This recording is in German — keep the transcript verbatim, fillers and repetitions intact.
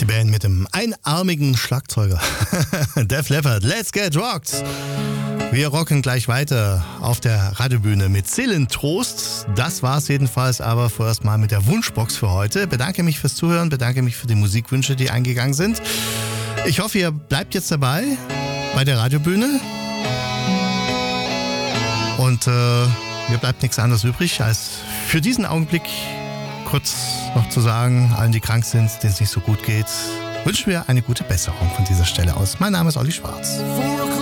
Band mit dem einarmigen Schlagzeuger. Def Leppard, Let's Get Rocked. Wir rocken gleich weiter auf der Radiobühne mit Seelentrost. Das war's jedenfalls aber vorerst mal mit der Wunschbox für heute. Bedanke mich fürs Zuhören, bedanke mich für die Musikwünsche, die eingegangen sind. Ich hoffe, ihr bleibt jetzt dabei bei der Radiobühne. Und äh, mir bleibt nichts anderes übrig, als für diesen Augenblick kurz noch zu sagen, allen, die krank sind, denen es nicht so gut geht, wünschen wir eine gute Besserung von dieser Stelle aus. Mein Name ist Olli Schwarz.